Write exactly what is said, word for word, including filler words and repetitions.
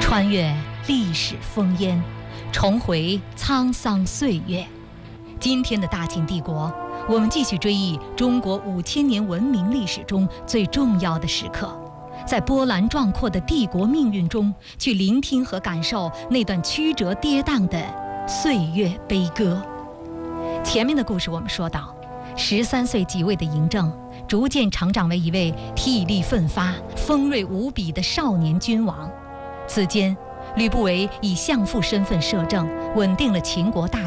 穿越历史烽烟，重回沧桑岁月。今天的大秦帝国，我们继续追忆中国五千年文明历史中最重要的时刻，在波澜壮阔的帝国命运中，去聆听和感受那段曲折跌宕的岁月悲歌。前面的故事我们说到，十三岁即位的嬴政逐渐成长为一位体力奋发、锋锐无比的少年君王。此间，吕不韦以相父身份摄政，稳定了秦国大